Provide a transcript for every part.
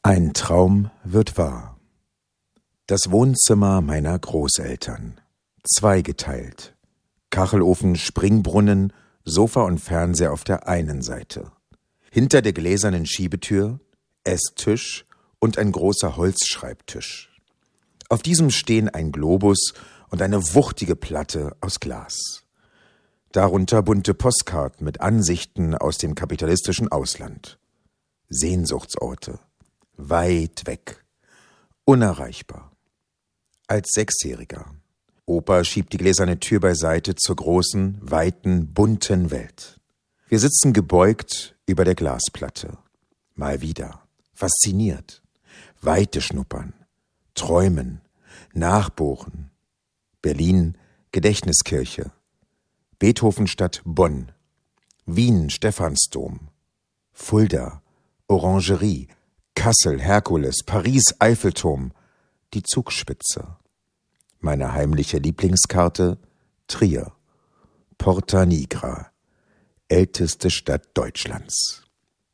Ein Traum wird wahr. Das Wohnzimmer meiner Großeltern. Zweigeteilt. Kachelofen, Springbrunnen, Sofa und Fernseher auf der einen Seite. Hinter der gläsernen Schiebetür Esstisch und ein großer Holzschreibtisch. Auf diesem stehen ein Globus und eine wuchtige Platte aus Glas. Darunter bunte Postkarten mit Ansichten aus dem kapitalistischen Ausland. Sehnsuchtsorte. Weit weg. Unerreichbar. Als Sechsjähriger. Opa schiebt die gläserne Tür beiseite zur großen, weiten, bunten Welt. Wir sitzen gebeugt über der Glasplatte. Mal wieder. Fasziniert. Weite schnuppern. Träumen. Nachbohren. Berlin, Gedächtniskirche. Beethovenstadt Bonn. Wien, Stephansdom. Fulda, Orangerie. Kassel, Herkules, Paris, Eiffelturm, die Zugspitze. Meine heimliche Lieblingskarte, Trier, Porta Nigra, älteste Stadt Deutschlands.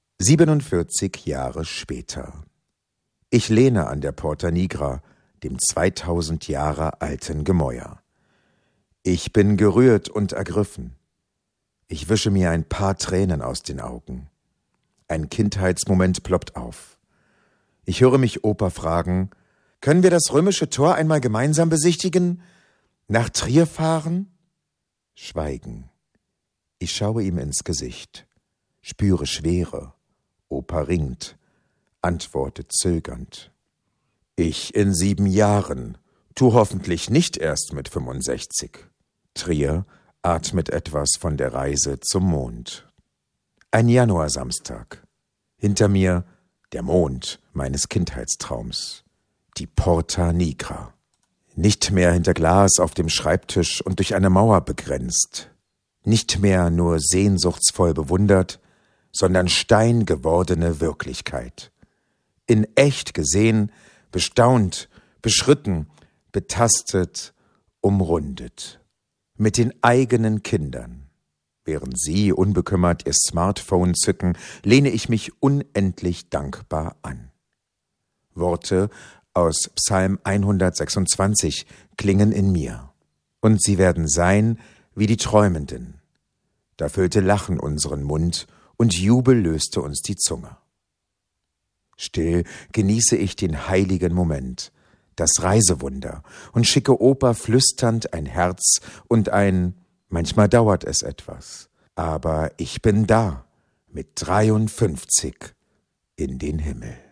47 Jahre später. Ich lehne an der Porta Nigra, dem 2000 Jahre alten Gemäuer. Ich bin gerührt und ergriffen. Ich wische mir ein paar Tränen aus den Augen. Ein Kindheitsmoment ploppt auf. Ich höre mich Opa fragen, können wir das römische Tor einmal gemeinsam besichtigen? Nach Trier fahren? Schweigen. Ich schaue ihm ins Gesicht, spüre Schwere. Opa ringt, antwortet zögernd. Ich in 7 Jahren, du hoffentlich nicht erst mit 65. Trier atmet etwas von der Reise zum Mond. Ein Januarsamstag. Hinter mir der Mond meines Kindheitstraums. Die Porta Nigra. Nicht mehr hinter Glas auf dem Schreibtisch und durch eine Mauer begrenzt. Nicht mehr nur sehnsuchtsvoll bewundert, sondern steingewordene Wirklichkeit. In echt gesehen, bestaunt, beschritten, betastet, umrundet. Mit den eigenen Kindern. Während Sie unbekümmert Ihr Smartphone zücken, lehne ich mich unendlich dankbar an. Worte aus Psalm 126 klingen in mir. Und sie werden sein wie die Träumenden. Da füllte Lachen unseren Mund und Jubel löste uns die Zunge. Still genieße ich den heiligen Moment, das Reisewunder, und schicke Opa flüsternd ein Herz und ein manchmal dauert es etwas, aber ich bin da, mit 53 in den Himmel.